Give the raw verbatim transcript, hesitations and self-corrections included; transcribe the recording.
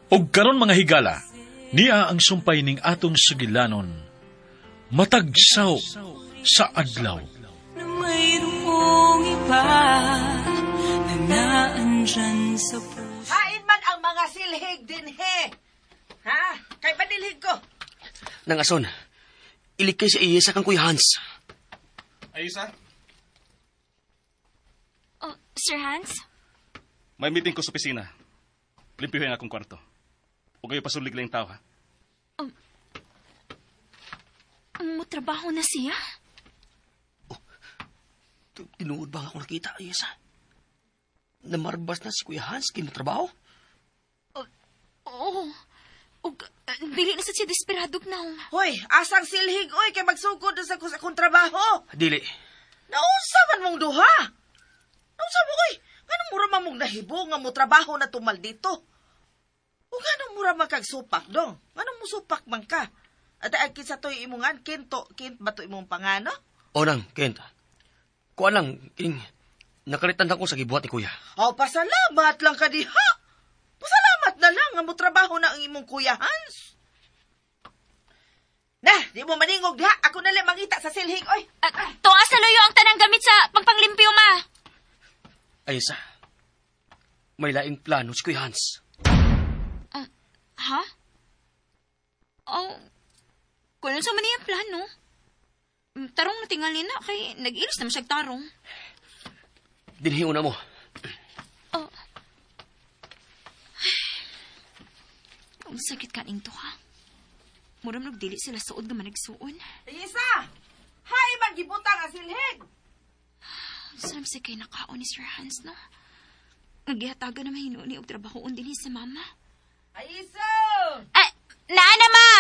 Og karon mga higala, niya ang sumpay ning atong sugilanon, matagsaw sa adlaw. Na mayroong iba na naandyan sa puso. Hain man ang mga silhig din, he. Ha? Kay panilhig ko. Nangason, ilikay sa iya sa kang Kuya Hans. Ayusa, Oh, Sir Hans? may meeting ko sa opisina. Limpihin akong kwarto. Huwag kayo pasulig lang yung tao, ha? Mo trabaho na siya? Tinuod ba ako nakita, Ayesa? Namarbas na si Kuya Hans, kinutrabaho? Oo. Ug, uh, dili na sa siya desperadog na. Hoy, asang silhig, oy, kay magsugod na sa sa akong trabaho. Dili. Nausa man mong duha. Nausa mo, oy. Ganong mura man mong nahibo nga mo trabaho na tumal dito. O ganong mura man kag supak, dong. Ganong mo supak man ka. At ay kinsa to'y imungan, kinto, kint ba to imong pangano? O nang, Kent. Kuha lang, king, nakalitan ako sa gibuhat ni Kuya. O, pasalamat lang ka diha. Pasalamat na lang nga mo trabaho na ang imong Kuya Hans. Nah, di mo maningog diha. Ako na lang mangita sa silhig, oy. At tuwa sa loyo ang tanang gamit sa pagpanglimpyo, ma. Ayesa, may laing plano si Kuya Hans. Uh, ha? Oh, kung sa man yung plano. Mm, Tarong na tingali na, kay nag-ilis na masyag tarong. Dinhiyo na mo. Oh. Ang sakit ka ning to, ha? Muram nagdili sila suod nga managsuon. Isa! Hay, magibutang ang silhig! Saan si kay nakaon ni Sir Hans, no? Nagihataga na mahinuon ni og trabahoon din sa mama.